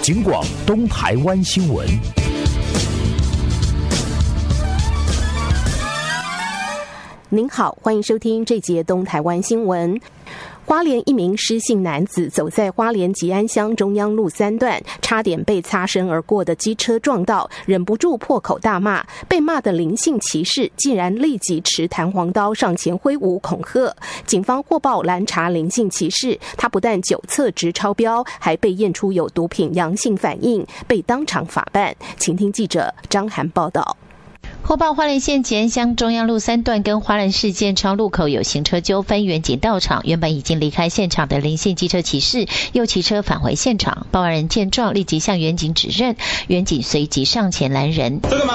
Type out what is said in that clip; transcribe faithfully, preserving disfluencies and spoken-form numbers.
警广东台湾新闻。 您好，欢迎收听这节东台湾新闻。花莲一名施姓男子走在花莲吉安乡中央路三段，差点被擦身而过的机车撞到，忍不住破口大骂。被骂的林姓骑士竟然立即持弹簧刀上前挥舞恐吓。警方获报拦查林姓骑士，他不但酒测值超标，还被验出有毒品阳性反应，被当场法办。请听记者张涵报道。 获报花莲县吉安乡中央路三段跟花莲市建昌路口有行车纠纷，员警到场，原本已经离开现场的林姓机车骑士又骑车返回现场，报案人见状立即向员警指认，员警随即上前拦人。 这个吗？